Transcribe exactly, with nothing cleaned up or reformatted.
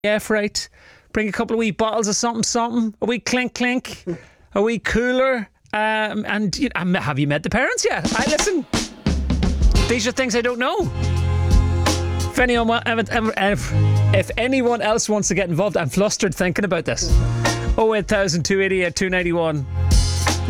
F right. Bring a couple of wee bottles of something, something. A wee clink, clink. A wee cooler. Um, and you know, have you met the parents yet? I listen. These are things I don't know. If anyone, if, if anyone else wants to get involved, I'm flustered thinking about this. oh eight thousand, two eighty-eight, two ninety-one